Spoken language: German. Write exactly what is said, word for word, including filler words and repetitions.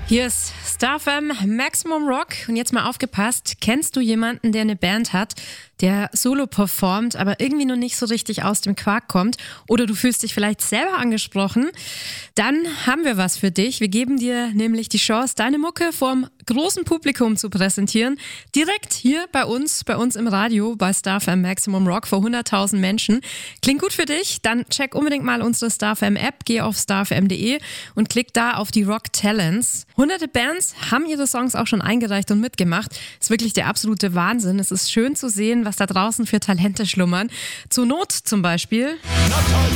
Hier ist Star F M Maximum Rock und jetzt mal aufgepasst, kennst du jemanden, der eine Band hat, der solo performt, aber irgendwie noch nicht so richtig aus dem Quark kommt oder du fühlst dich vielleicht selber angesprochen? Dann haben wir was für dich. Wir geben dir nämlich die Chance, deine Mucke vorm großen Publikum zu präsentieren. Direkt hier bei uns, bei uns im Radio, bei Star F M Maximum Rock vor hunderttausend Menschen. Klingt gut für dich? Dann check unbedingt mal unsere Star F M App, geh auf star f m punkt d e und klick da auf die Rock Talents. Hunderte Bands haben ihre Songs auch schon eingereicht und mitgemacht. Ist wirklich der absolute Wahnsinn. Es ist schön zu sehen, was da draußen für Talente schlummern. Zur Not zum Beispiel